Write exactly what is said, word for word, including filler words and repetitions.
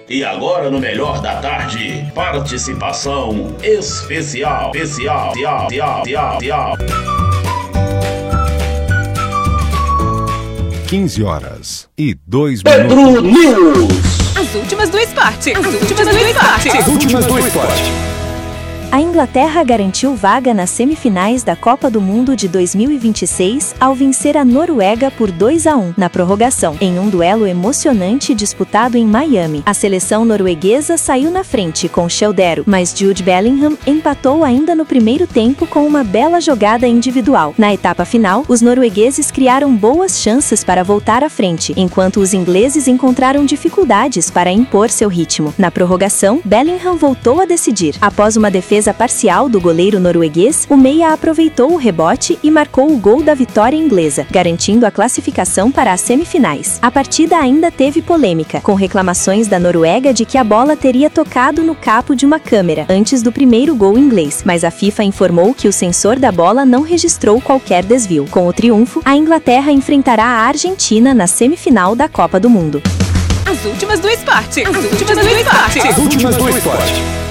E agora no Melhor da Tarde, participação especial, especial, especial, especial, especial. quinze horas e dois Pedro minutos. News. As últimas do esporte. As últimas do esporte. As últimas do esporte. A Inglaterra garantiu vaga nas semifinais da Copa do Mundo de dois mil e vinte e seis ao vencer a Noruega por dois a um na prorrogação, em um duelo emocionante disputado em Miami. A seleção norueguesa saiu na frente com Sheldero, mas Jude Bellingham empatou ainda no primeiro tempo com uma bela jogada individual. Na etapa final, os noruegueses criaram boas chances para voltar à frente, enquanto os ingleses encontraram dificuldades para impor seu ritmo. Na prorrogação, Bellingham voltou a decidir. Após uma defesa parcial do goleiro norueguês, o meia aproveitou o rebote e marcou o gol da vitória inglesa, garantindo a classificação para as semifinais. A partida ainda teve polêmica, com reclamações da Noruega de que a bola teria tocado no capo de uma câmera antes do primeiro gol inglês, mas a FIFA informou que o sensor da bola não registrou qualquer desvio. Com o triunfo, a Inglaterra enfrentará a Argentina na semifinal da Copa do Mundo. As últimas do esporte. As últimas do esporte. As últimas do esporte.